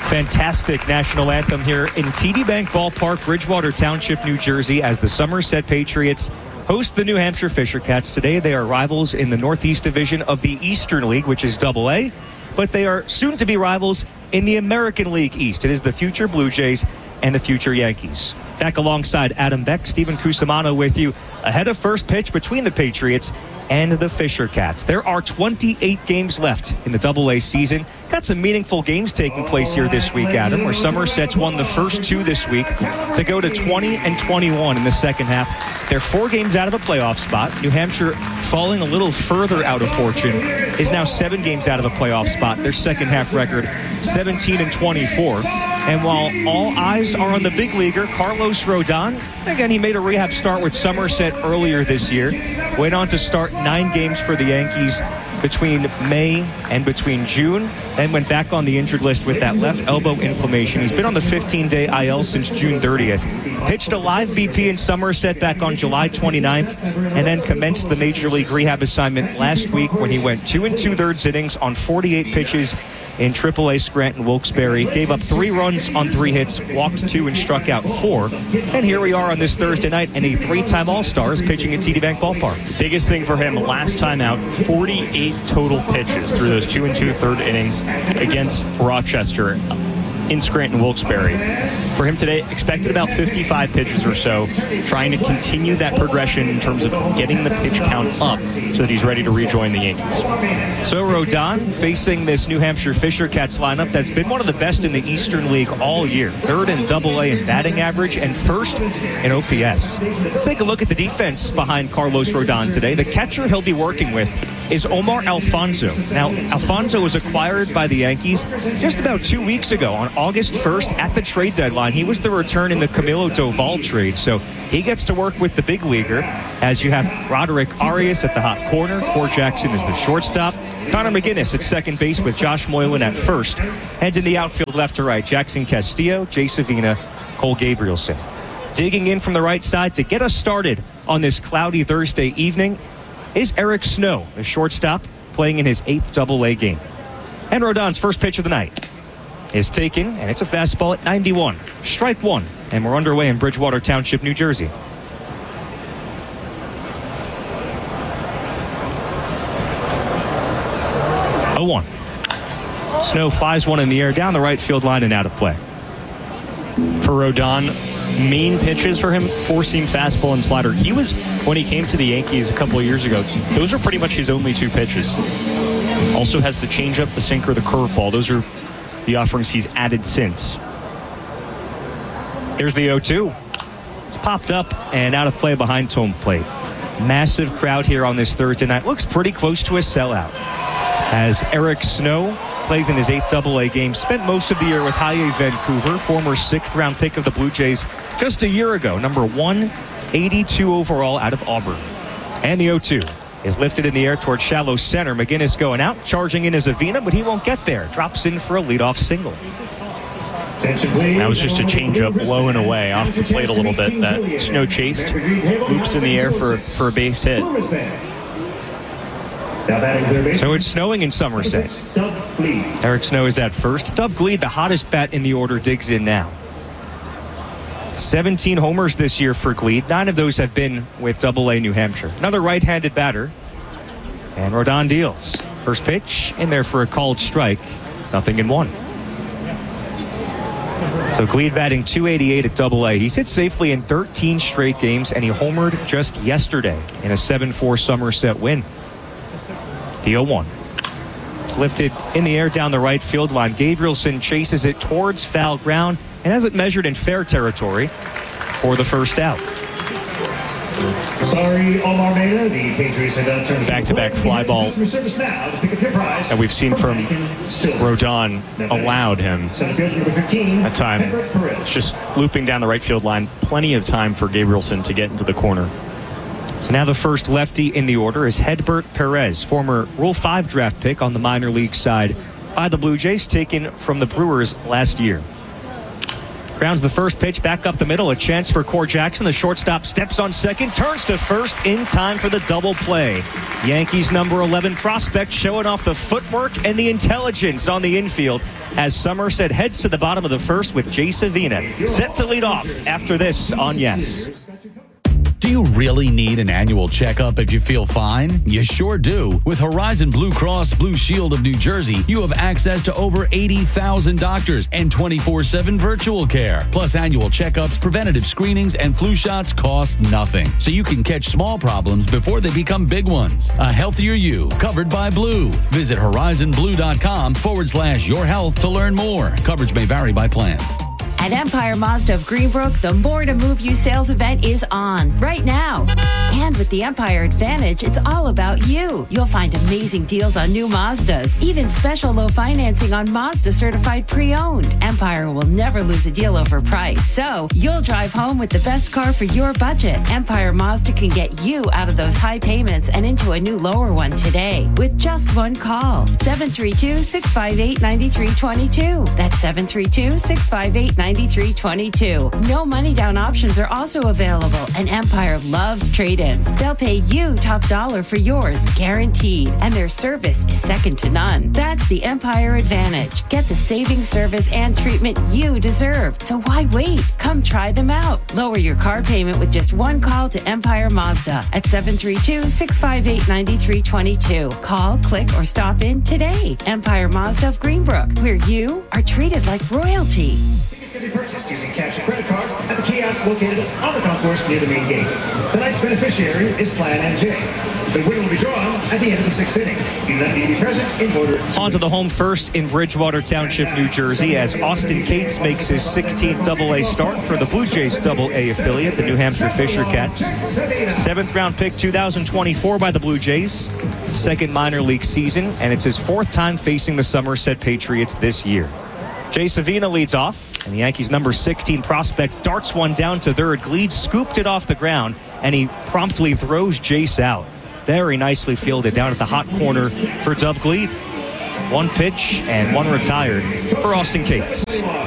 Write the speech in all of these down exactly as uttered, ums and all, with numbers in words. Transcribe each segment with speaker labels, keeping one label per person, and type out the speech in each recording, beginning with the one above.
Speaker 1: Fantastic national anthem here in T D Bank Ballpark, Bridgewater Township, New Jersey, as the Somerset Patriots host the New Hampshire Fisher Cats. Today they are rivals in the Northeast Division of the Eastern League, which is double A, but they are soon to be rivals in the American League East. It is the future Blue Jays and the future Yankees. Back alongside Adam Beck, Stephen Cusimano with you ahead of first pitch between the Patriots and the Fisher Cats. There are twenty-eight games left in the double A season. Got some meaningful games taking place here this week, Adam, where Somerset's won the first two this week to go to twenty and twenty-one in the second half. They're four games out of the playoff spot. New Hampshire, falling a little further out of fortune, is now seven games out of the playoff spot. Their second half record, seventeen and twenty-four. And while all eyes are on the big leaguer, Carlos Rodon, again, he made a rehab start with Somerset earlier this year. Went on to start nine games for the Yankees between May and between June, then went back on the injured list with that left elbow inflammation. He's been on the fifteen-day I L since June thirtieth. Pitched a live B P in Somerset back on July twenty-ninth, and then commenced the Major League rehab assignment last week when he went two and two-thirds innings on forty-eight pitches in triple A Scranton Wilkes-Barre. Gave up three runs on three hits, walked two, and struck out four. And here we are on this Thursday night, and a three-time All-Star is pitching at T D Bank Ballpark.
Speaker 2: Biggest thing for him last time out, forty-eight total pitches through those two and two-third innings against Rochester in Scranton Wilkes-Barre. For him today, expected about fifty-five pitches or so, trying to continue that progression in terms of getting the pitch count up so that he's ready to rejoin the Yankees.
Speaker 1: So Rodon facing this New Hampshire Fisher Cats lineup that's been one of the best in the Eastern League all year. Third in double A in batting average and first in O P S. Let's take a look at the defense behind Carlos Rodon today. The catcher he'll be working with is Omar Alfonso. Now, Alfonso was acquired by the Yankees just about two weeks ago on August first at the trade deadline. He was the return in the Camilo Doval trade, so he gets to work with the big leaguer as you have Roderick Arias at the hot corner, Core Jackson is the shortstop, Connor McGinnis at second base with Josh Moylan at first, and in the outfield left to right, Jackson Castillo, Jay Savina, Cole Gabrielson. Digging in from the right side to get us started on this cloudy Thursday evening is Eric Snow, the shortstop, playing in his eighth double A game. And Rodon's first pitch of the night is taken, and it's a fastball at ninety-one. Strike one, and we're underway in Bridgewater Township, New Jersey. oh one. Snow flies one in the air down the right field line and out of play.
Speaker 2: For Rodon, main pitches for him, four-seam fastball and slider. He was, when he came to the Yankees a couple of years ago, those are pretty much his only two pitches. Also has the changeup, the sinker, the curveball. Those are the offerings he's added since.
Speaker 1: Here's the oh two. It's popped up and out of play behind home plate. Massive crowd here on this Thursday night. Looks pretty close to a sellout as Eric Snow plays in his eighth double A game. Spent most of the year with Haye Vancouver, former sixth round pick of the Blue Jays just a year ago. Number one eighty-two overall out of Auburn. And the oh two is lifted in the air towards shallow center. McGinnis going out, charging in is Avina, but he won't get there. Drops in for a leadoff single.
Speaker 2: That was just a changeup low and away off the plate a little bit that Snow chased. Loops in the air for, for a base hit.
Speaker 1: So it's snowing in Somerset. Eric Snow is at first. Dub Gleed, the hottest bat in the order, digs in now. seventeen homers this year for Gleed. Nine of those have been with double A New Hampshire. Another right-handed batter. And Rodon deals. First pitch in there for a called strike. Nothing in one. So Gleed batting two eighty-eight at double A. He's hit safely in thirteen straight games, and he homered just yesterday in a seven four Somerset win. The oh one. It's lifted in the air down the right field line. Gabrielson chases it towards foul ground and has it measured in fair territory for the first out.
Speaker 3: Sorry, Omar Meda, the Patriots have done terms
Speaker 2: back-to-back fly ball that we've seen from Rodon allowed him at time. It's just looping down the right field line. Plenty of time for Gabrielson to get into the corner.
Speaker 1: So now the first lefty in the order is Hedbert Perez, former Rule five draft pick on the minor league side by the Blue Jays, taken from the Brewers last year. Grounds the first pitch back up the middle. A chance for Core Jackson. The shortstop steps on second, turns to first in time for the double play. Yankees number eleven prospect showing off the footwork and the intelligence on the infield as Somerset heads to the bottom of the first with Jay Savina set to lead off after this on Yes.
Speaker 4: Do you really need an annual checkup if you feel fine? You sure do. With Horizon Blue Cross Blue Shield of New Jersey, you have access to over eighty thousand doctors and twenty-four seven virtual care. Plus, annual checkups, preventative screenings, and flu shots cost nothing. So you can catch small problems before they become big ones. A healthier you, covered by Blue. Visit horizonblue.com forward slash your health to learn more. Coverage may vary by plan.
Speaker 5: At Empire Mazda of Greenbrook, the More to Move You sales event is on right now. And with the Empire Advantage, it's all about you. You'll find amazing deals on new Mazdas, even special low financing on Mazda certified pre-owned. Empire will never lose a deal over price, so you'll drive home with the best car for your budget. Empire Mazda can get you out of those high payments and into a new lower one today with just one call. seven three two, six five eight, nine three two two. That's seven three two, six five eight, nine three two two. No money down options are also available, and Empire loves trade-ins. They'll pay you top dollar for yours, guaranteed, and their service is second to none. That's the Empire Advantage. Get the saving service and treatment you deserve. So why wait? Come try them out. Lower your car payment with just one call to Empire Mazda at seven three two, six five eight, nine three two two. Call, click, or stop in today. Empire Mazda of Greenbrook, where you are treated like royalty.
Speaker 3: Can be purchased using cash or credit card at the kiosk located on the concourse near the main gate. Tonight's beneficiary is Plan N J. The winner will be drawn at the end of the sixth inning. You do not need to be present in order to...
Speaker 1: On to the home first in Bridgewater Township, New Jersey, as Austin Cates makes his sixteenth double A start for the Blue Jays double A affiliate, the New Hampshire Fisher Cats. Seventh round pick two thousand twenty-four by the Blue Jays. Second minor league season, and it's his fourth time facing the Somerset Patriots this year. Jay Savina leads off, and the Yankees' number sixteen prospect darts one down to third. Gleed scooped it off the ground, and he promptly throws Jace out. Very nicely fielded down at the hot corner for Dub Gleed. One pitch and one retired for Austin Cates.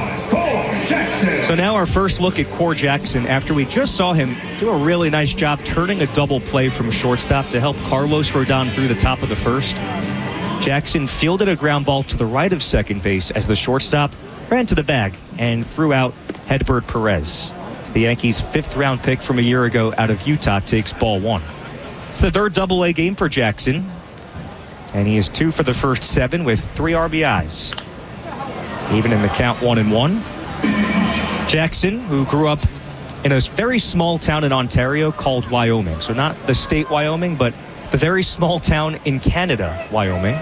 Speaker 1: So now our first look at Core Jackson after we just saw him do a really nice job turning a double play from shortstop to help Carlos Rodon through the top of the first. Jackson fielded a ground ball to the right of second base as the shortstop ran to the bag and threw out Hedbert Perez. It's the Yankees' fifth round pick from a year ago out of Utah takes ball one. It's the third double A game for Jackson, and he is two for the first seven with three R B Is. Even in the count, one and one. Jackson, who grew up in a very small town in Ontario called Wyoming. So not the state Wyoming, but the very small town in Canada, Wyoming.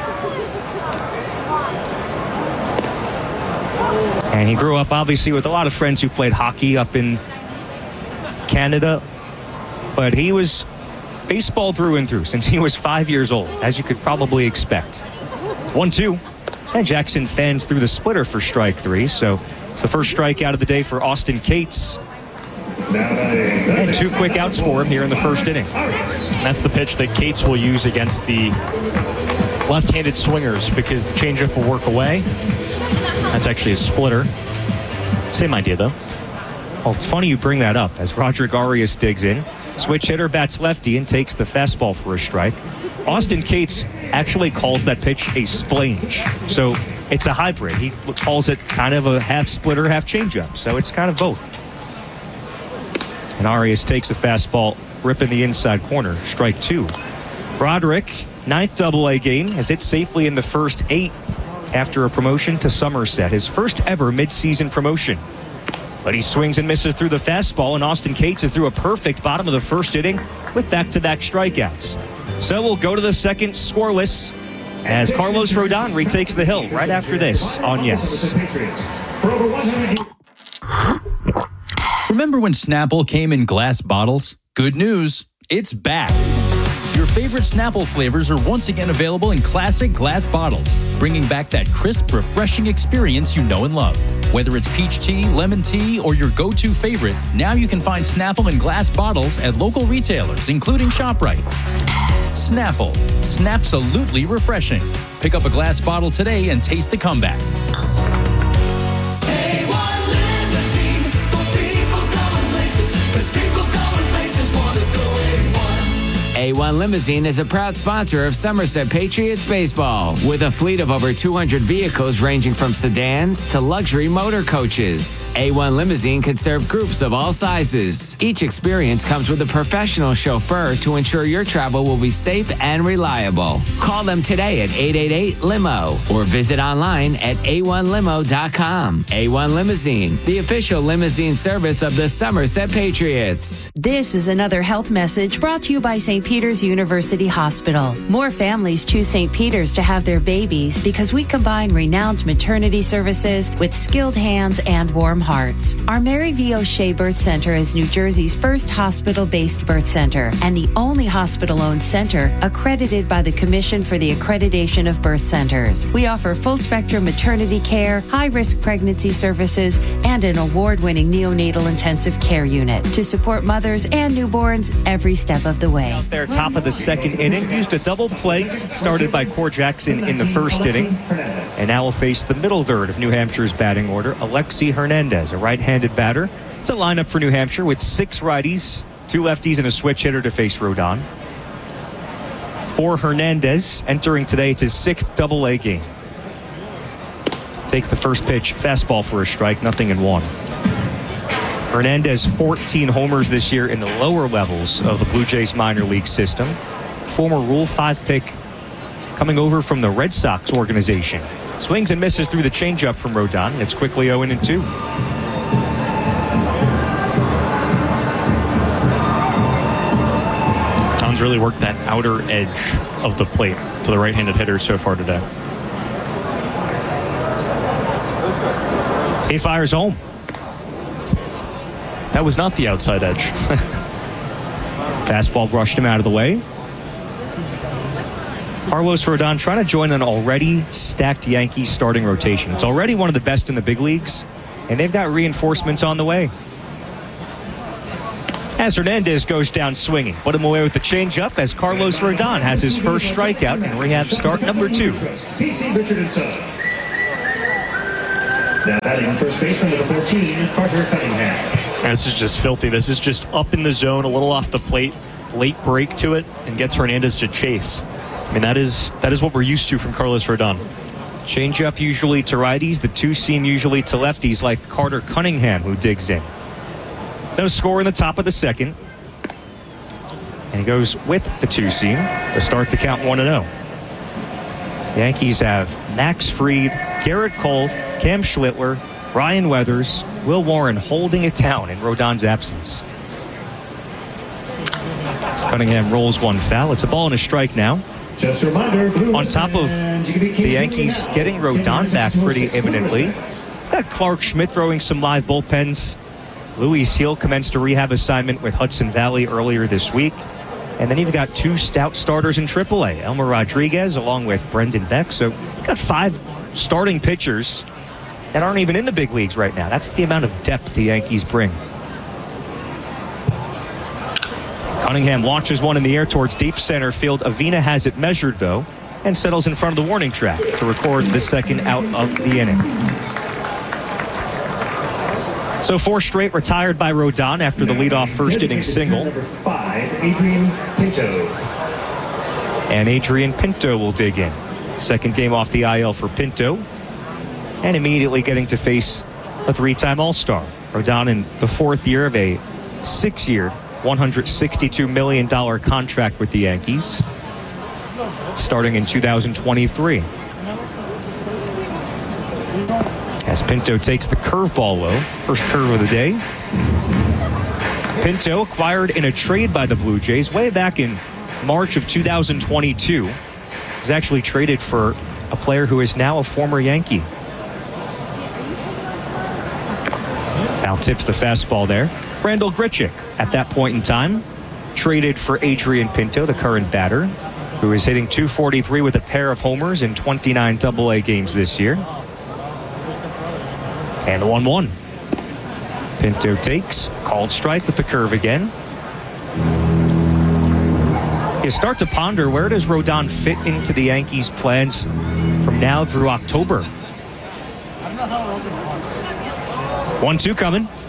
Speaker 1: And he grew up, obviously, with a lot of friends who played hockey up in Canada. But he was baseball through and through since he was five years old, as you could probably expect. one two. And Jackson fans through the splitter for strike three. So it's the first strikeout of the day for Austin Cates. And two quick outs for him here in the first inning.
Speaker 2: And that's the pitch that Cates will use against the left-handed swingers because the changeup will work away. That's actually a splitter. Same idea, though.
Speaker 1: Well, it's funny you bring that up as Roderick Arias digs in. Switch hitter bats lefty and takes the fastball for a strike. Austin Cates actually calls that pitch a splange. So it's a hybrid. He calls it kind of a half splitter, half changeup. So it's kind of both. And Arias takes a fastball, ripping the inside corner. Strike two. Roderick, ninth double A game, has hit safely in the first eight after a promotion to Somerset. His first ever midseason promotion. But he swings and misses through the fastball, and Austin Cates is through a perfect bottom of the first inning with back-to-back strikeouts. So we'll go to the second scoreless as Carlos Rodon retakes the hill right after this on Yes.
Speaker 4: Remember when Snapple came in glass bottles? Good news, it's back. Your favorite Snapple flavors are once again available in classic glass bottles, bringing back that crisp, refreshing experience you know and love. Whether it's peach tea, lemon tea, or your go-to favorite, now you can find Snapple in glass bottles at local retailers, including ShopRite. Snapple, Snapsalutely refreshing. Pick up a glass bottle today and taste the comeback.
Speaker 6: A one A one Limousine is a proud sponsor of Somerset Patriots baseball with a fleet of over two hundred vehicles ranging from sedans to luxury motor coaches. A one Limousine can serve groups of all sizes. Each experience comes with a professional chauffeur to ensure your travel will be safe and reliable. Call them today at eight eight eight limo or visit online at a one limo dot com. A one Limousine, the official limousine service of the Somerset Patriots.
Speaker 5: This is another health message brought to you by Saint Peter's University Hospital. More families choose Saint Peter's to have their babies because we combine renowned maternity services with skilled hands and warm hearts. Our Mary V. O'Shea Birth Center is New Jersey's first hospital-based birth center and the only hospital-owned center accredited by the Commission for the Accreditation of Birth Centers. We offer full-spectrum maternity care, high-risk pregnancy services, and an award-winning neonatal intensive care unit to support mothers and newborns every step of the way.
Speaker 1: Out there, top of the second inning, used a double play started by Core Jackson in the first inning, and now will face the middle third of New Hampshire's batting order, Alexi Hernandez, a right-handed batter. It's a lineup for New Hampshire with six righties, two lefties, and a switch hitter to face Rodon. For Hernandez, entering today, it's his sixth double-A game. Takes the first pitch, fastball for a strike, nothing in one. Hernandez, fourteen homers this year in the lower levels of the Blue Jays minor league system. Former Rule five pick coming over from the Red Sox organization. Swings and misses through the changeup from Rodon. It's quickly oh and two.
Speaker 2: Rodon's really worked that outer edge of the plate to the right-handed hitter so far today.
Speaker 1: He fires home.
Speaker 2: That was not the outside edge.
Speaker 1: Fastball brushed him out of the way. Carlos Rodon trying to join an already stacked Yankees starting rotation. It's already one of the best in the big leagues, and they've got reinforcements on the way. As Hernandez goes down swinging, put him away with the changeup as Carlos Rodon has his first strikeout in rehab start number two.
Speaker 3: P C Richard and Son. Now batting first baseman number fourteen, Carter Cunningham.
Speaker 2: And this is just filthy. This is just up in the zone, a little off the plate, late break to it, and gets Hernandez to chase. I mean, that is that is what we're used to from Carlos Rodon.
Speaker 1: Changeup usually to righties, the two-seam usually to lefties like Carter Cunningham, who digs in. No score in the top of the second. And he goes with the two-seam to start the count one and oh. Yankees have Max Fried, Garrett Cole, Cam Schlittler, Ryan Weathers, Will Warren holding it down in Rodon's absence. As Cunningham rolls one foul. It's a ball and a strike now.
Speaker 3: Just a reminder, Blues
Speaker 1: on top of the Yankees getting Rodon back pretty imminently. Got Clark Schmidt throwing some live bullpens. Luis Heel commenced a rehab assignment with Hudson Valley earlier this week. And then you've got two stout starters in triple A, Elmer Rodriguez along with Brendan Beck. So you've got five starting pitchers that aren't even in the big leagues right now. That's the amount of depth the Yankees bring. Cunningham launches one in the air towards deep center field. Avina has it measured, though, and settles in front of the warning track to record the second out of the inning. So four straight retired by Rodon after the leadoff first inning single.
Speaker 3: Number five, Adrian Pinto.
Speaker 1: And Adrian Pinto will dig in. Second game off the I L for Pinto. And immediately getting to face a three-time All-Star. Rodon in the fourth year of a six-year, one hundred sixty-two million dollars contract with the Yankees, starting in two thousand twenty-three. As Pinto takes the curveball low, first curve of the day. Pinto acquired in a trade by the Blue Jays way back in March of two thousand twenty-two. Was actually traded for a player who is now a former Yankee. Foul tips the fastball there. Randall Grichuk, at that point in time, traded for Adrian Pinto, the current batter, who is hitting two forty-three with a pair of homers in twenty-nine double A games this year. And the one one. Pinto takes, called strike with the curve again. You start to ponder, where does Rodon fit into the Yankees' plans from now through October? one two coming.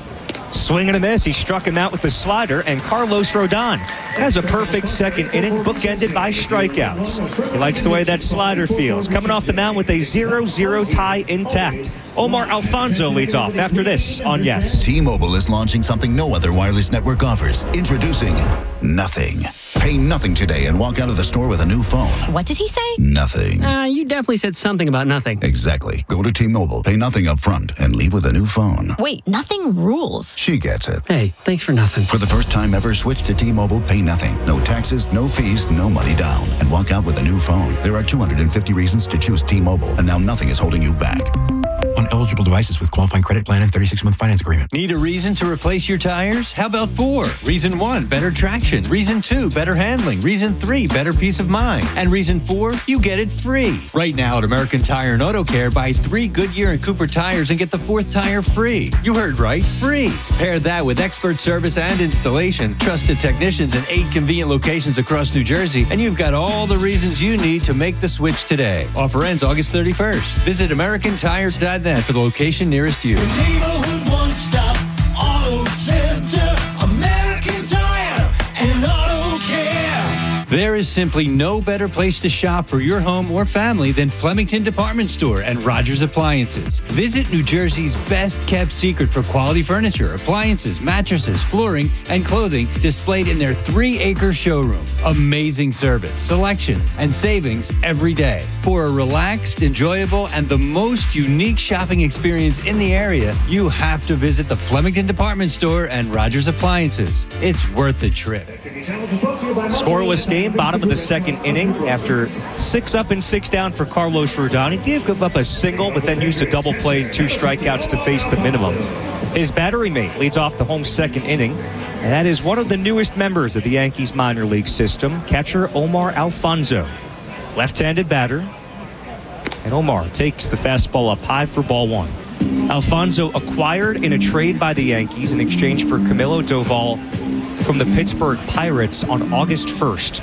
Speaker 1: Swing and a miss. He struck him out with the slider, and Carlos Rodon has a perfect second inning, bookended by strikeouts. He likes the way that slider feels. Coming off the mound with a zero zero tie intact. Omar Alfonso leads off after this on Yes.
Speaker 7: T-Mobile is launching something no other wireless network offers. Introducing Nothing. Pay nothing today and walk out of the store with a new phone.
Speaker 8: What did he say?
Speaker 7: Nothing.
Speaker 9: Uh, you definitely said something about nothing.
Speaker 7: Exactly. Go to T-Mobile, pay nothing up front, and leave with a new phone.
Speaker 8: Wait, nothing rules.
Speaker 7: She gets it.
Speaker 9: Hey, thanks for nothing.
Speaker 7: For the first time ever, switch to T-Mobile, pay nothing. No taxes, no fees, no money down. And walk out with a new phone. There are two hundred fifty reasons to choose T-Mobile, and now nothing is holding you back.
Speaker 10: On eligible devices with qualifying credit plan and thirty-six month finance agreement.
Speaker 11: Need a reason to replace your tires? How about four? Reason one, better traction. Reason two, better handling. Reason three, better peace of mind. And reason four, you get it free. Right now at American Tire and Auto Care, buy three Goodyear and Cooper tires and get the fourth tire free. You heard right, free. Pair that with expert service and installation, trusted technicians in eight convenient locations across New Jersey, and you've got all the reasons you need to make the switch today. Offer ends August thirty-first. Visit American Tires dot net for the location nearest you.
Speaker 12: Neighborhood one-stop auto center, American Tire and Auto Care.
Speaker 11: There is simply no better place to shop for your home or family than Flemington Department Store and Rogers Appliances. Visit New Jersey's best-kept secret for quality furniture, appliances, mattresses, flooring, and clothing displayed in their three-acre showroom. Amazing service, selection, and savings every day. For a relaxed, enjoyable, and the most unique shopping experience in the area, you have to visit the Flemington Department Store and Rogers Appliances. It's worth the trip.
Speaker 1: Scoreless game, bottom of the second inning. After six up and six down for Carlos Rodon, he did give up a single, but then used a double play and two strikeouts to face the minimum. His battery mate leads off the home second inning, and that is one of the newest members of the Yankees minor league system, catcher Omar Alfonso. Left-handed batter, and Omar takes the fastball up high for ball one. Alfonso acquired in a trade by the Yankees in exchange for Camilo Doval from the Pittsburgh Pirates on August first.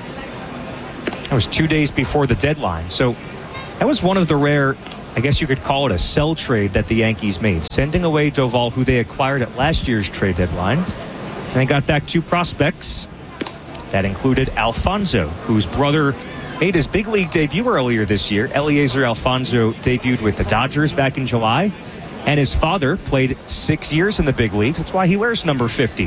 Speaker 1: That was two days before the deadline. So that was one of the rare, I guess you could call it a sell trade that the Yankees made, sending away Doval, who they acquired at last year's trade deadline. And they got back two prospects. That included Alfonso, whose brother made his big league debut earlier this year. Eliezer Alfonso debuted with the Dodgers back in July. And his father played six years in the big leagues. That's why he wears number fifty.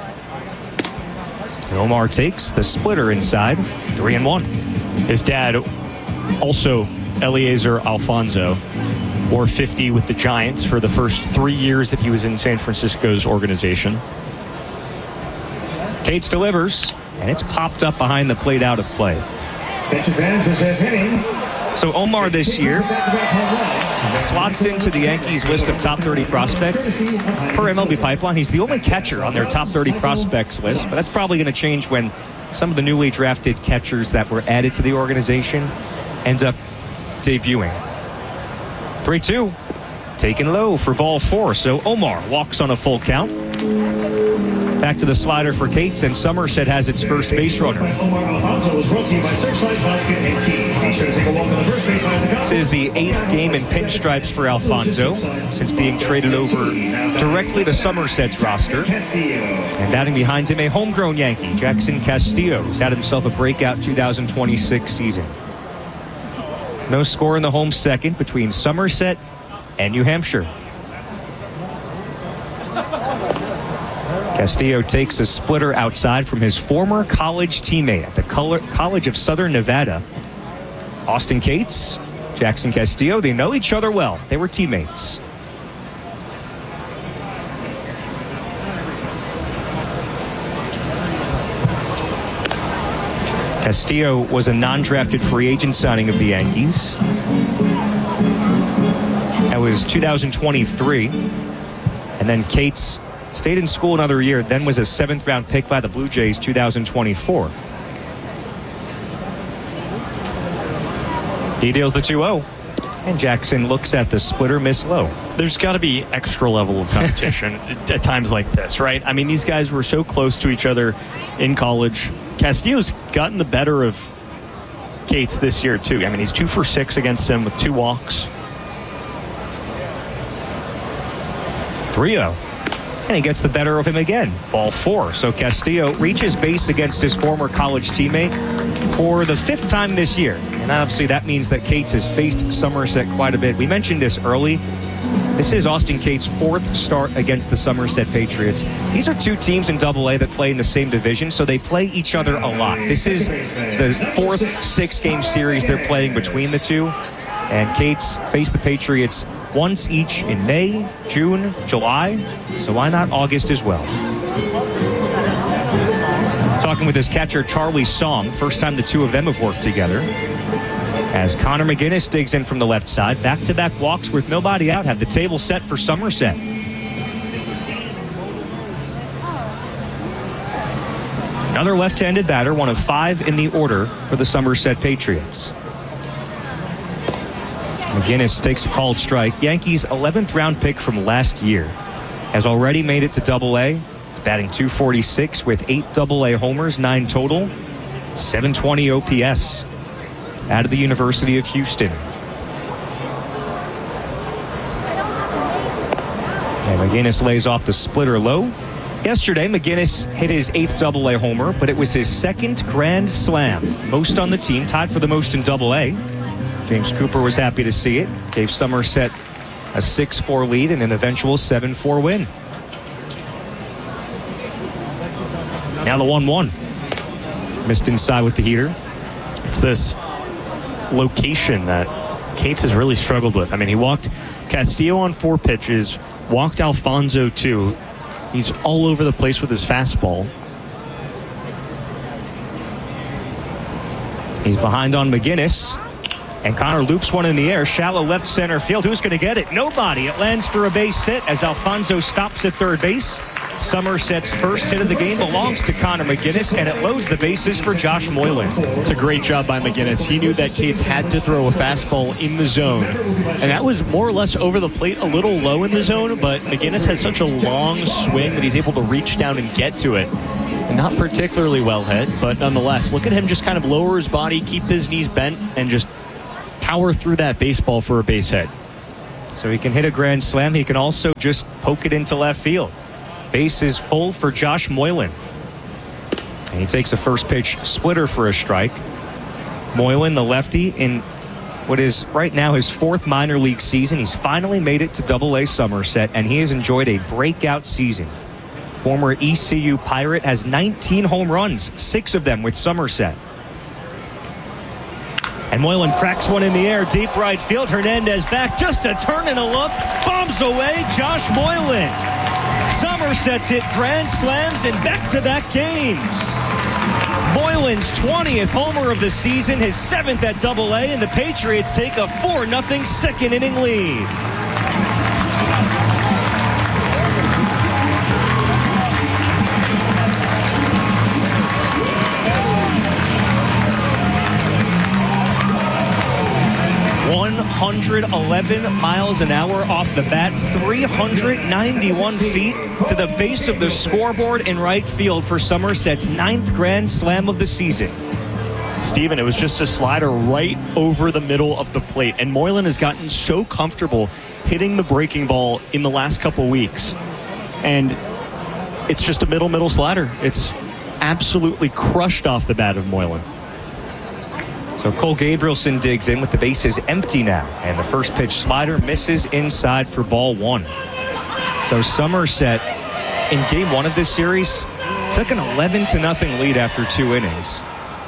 Speaker 1: Omar takes the splitter inside, three and one.
Speaker 2: His dad, also Eliezer Alfonso, wore fifty with the Giants for the first three years that he was in San Francisco's organization.
Speaker 1: Cates delivers, and it's popped up behind the plate, out of play. So Omar this year slots into the Yankees list of top thirty prospects. Per M L B Pipeline, he's the only catcher on their top thirty prospects list, but that's probably going to change when some of the newly drafted catchers that were added to the organization end up debuting. three two, taken low for ball four, so Omar walks on a full count. Back to the slider for Cates, and Somerset has its first base runner. This is the eighth game in pinstripes for Alfonso since being traded over directly to Somerset's roster. And batting behind him, a homegrown Yankee, Jackson Castillo, who's had himself a breakout two thousand twenty-six season. No score in the home second between Somerset and New Hampshire. Castillo takes a splitter outside from his former college teammate at the College of Southern Nevada. Austin Cates, Jackson Castillo, they know each other well. They were teammates. Castillo was a non-drafted free agent signing of the Yankees. That was two thousand twenty-three. And then Cates stayed in school another year, then was a seventh round pick by the Blue Jays two thousand twenty-four. He deals the two oh. And Jackson looks at the splitter, miss low.
Speaker 2: There's got to be extra level of competition at times like this, right? I mean, these guys were so close to each other in college. Castillo's gotten the better of Cates this year, too. I mean, he's two for six against him with two walks.
Speaker 1: three oh. And he gets the better of him again. Ball four. So Castillo reaches base against his former college teammate for the fifth time this year. And obviously that means that Cates has faced Somerset quite a bit. We mentioned this early. This is Austin Cates' fourth start against the Somerset Patriots. These are two teams in double A that play in the same division, so they play each other a lot. This is the fourth six-game series they're playing between the two. And Cates faced the Patriots once each in May, June, July, so why not August as well? Talking with his catcher, Charlie Song, first time the two of them have worked together. As Connor McGinnis digs in from the left side, back-to-back walks with nobody out, have the table set for Somerset. Another left-handed batter, one of five in the order for the Somerset Patriots. McGinnis takes a called strike. Yankees' eleventh round pick from last year has already made it to double A. It's batting two forty-six with eight double A homers, nine total, seven twenty O P S out of the University of Houston. And McGinnis lays off the splitter low. Yesterday, McGinnis hit his eighth double A homer, but it was his second grand slam, most on the team, tied for the most in double A. James Cooper was happy to see it. Gave Somerset a six four lead and an eventual seven four win. Now the one one. Missed inside with the heater.
Speaker 2: It's this location that Cates has really struggled with. I mean, he walked Castillo on four pitches, walked Alfonso two. He's all over the place with his fastball.
Speaker 1: He's behind on McGinnis. And Connor loops one in the air, shallow left center field. Who's going to get it? Nobody. It lands for a base hit as Alfonso stops at third base. Somerset's first hit of the game belongs to Connor McGinnis, and it loads the bases for Josh Moylan.
Speaker 2: It's a great job by McGinnis. He knew that Cates had to throw a fastball in the zone, and that was more or less over the plate, a little low in the zone, but McGinnis has such a long swing that he's able to reach down and get to it. And not particularly well hit, but nonetheless, look at him just kind of lower his body, keep his knees bent, and just power through that baseball for a base hit.
Speaker 1: So he can hit a grand slam. He can also just poke it into left field. Base is full for Josh Moylan. And he takes a first pitch splitter for a strike. Moylan, the lefty, in what is right now his fourth minor league season. He's finally made it to double A Somerset, and he has enjoyed a breakout season. Former E C U Pirate has nineteen home runs, six of them with Somerset. And Moylan cracks one in the air, deep right field. Hernandez back, just a turn and a look. Bombs away, Josh Moylan. Somerset's hit grand slams in back-to-back games. Moylan's twentieth homer of the season, his seventh at double A, and the Patriots take a four nothing second inning lead. one hundred eleven miles an hour off the bat, three hundred ninety-one feet to the base of the scoreboard in right field for Somerset's ninth grand slam of the season.
Speaker 2: Steven, it was just a slider right over the middle of the plate, and Moylan has gotten so comfortable hitting the breaking ball in the last couple weeks. And it's just a middle, middle slider. It's absolutely crushed off the bat of Moylan.
Speaker 1: So Cole Gabrielson digs in with the bases empty now, and the first pitch slider misses inside for ball one. So Somerset in game one of this series took an eleven to nothing lead after two innings.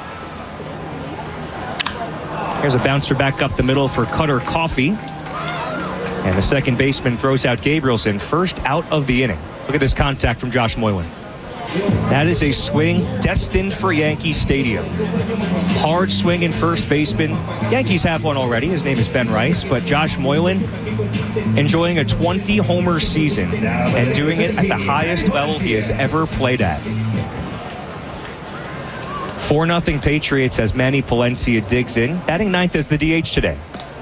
Speaker 1: Here's a bouncer back up the middle for Cutter Coffey, and the second baseman throws out Gabrielson, first out of the inning. Look at this contact from Josh Moylan. That is a swing destined for Yankee Stadium. Hard swing in first baseman. Yankees have one already. His name is Ben Rice, but Josh Moylan enjoying a twenty homer season and doing it at the highest level he has ever played at. four nothing Patriots as Manny Palencia digs in, batting ninth as the D H today.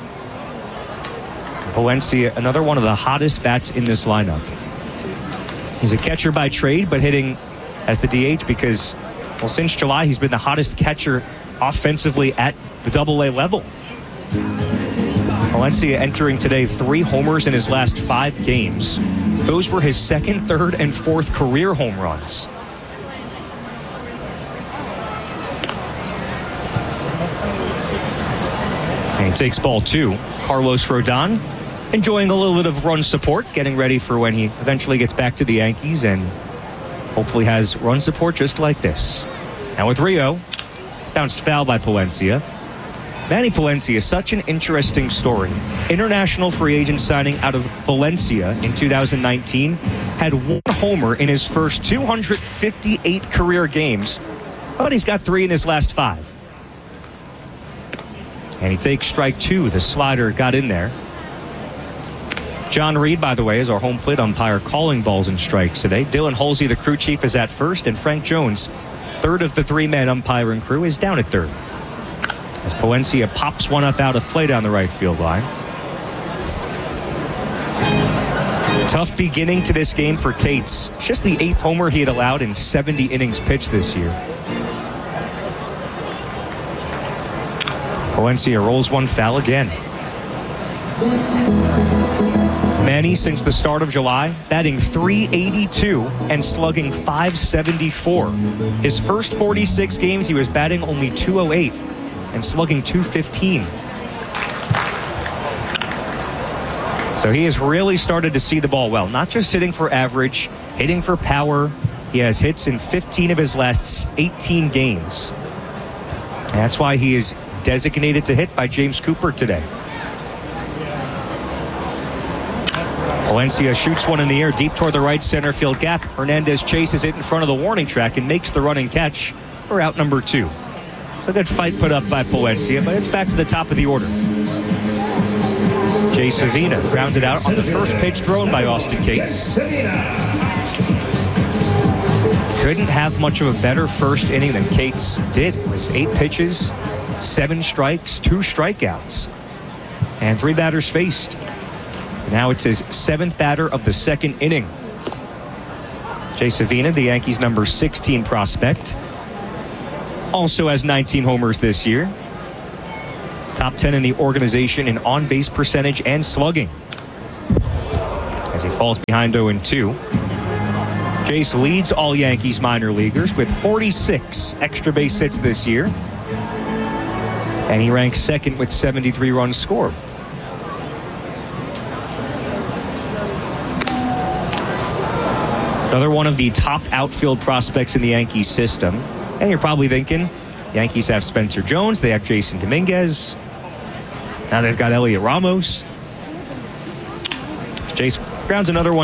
Speaker 1: Palencia, another one of the hottest bats in this lineup. He's a catcher by trade, but hitting as the D H because, well, since July, he's been the hottest catcher offensively at the double A level. Valencia entering today three homers in his last five games. Those were his second, third, and fourth career home runs. And he takes ball two. Carlos Rodon enjoying a little bit of run support, getting ready for when he eventually gets back to the Yankees and hopefully has run support just like this. Now with Rio, it's bounced foul by Palencia. Manny Palencia is such an interesting story. International free agent signing out of Valencia in two thousand nineteen, had one homer in his first two hundred fifty-eight career games, but he's got three in his last five. And he takes strike two. The slider got in there. John Reed, by the way, is our home plate umpire calling balls and strikes today. Dylan Halsey, the crew chief, is at first, and Frank Jones, third of the three-man umpiring crew, is down at third. As Palencia pops one up out of play down the right field line. Tough beginning to this game for Cates. Just the eighth homer he had allowed in seventy innings pitched this year. Palencia rolls one foul again. Manny, since the start of July, batting three eighty-two and slugging five seventy-four. His first forty-six games, he was batting only two oh eight and slugging two fifteen. So he has really started to see the ball well. Not just hitting for average, hitting for power. He has hits in fifteen of his last eighteen games. And that's why he is designated to hit by James Cooper today. Valencia shoots one in the air deep toward the right center field gap. Hernandez chases it in front of the warning track and makes the running catch for out number two. So a good fight put up by Palencia, but it's back to the top of the order. Jay Savina grounded out on the first pitch thrown by Austin Cates. Couldn't have much of a better first inning than Cates did. It was eight pitches, seven strikes, two strikeouts, and three batters faced. Now it's his seventh batter of the second inning. Jay Savina, the Yankees' number sixteen prospect, also has nineteen homers this year. Top ten in the organization in on-base percentage and slugging. As he falls behind oh and two. Jace leads all Yankees minor leaguers with forty-six extra base hits this year. And he ranks second with seventy-three runs scored. Another one of the top outfield prospects in the Yankees system. And you're probably thinking, Yankees have Spencer Jones, they have Jason Dominguez. Now they've got Elliot Ramos. Jace grounds another one.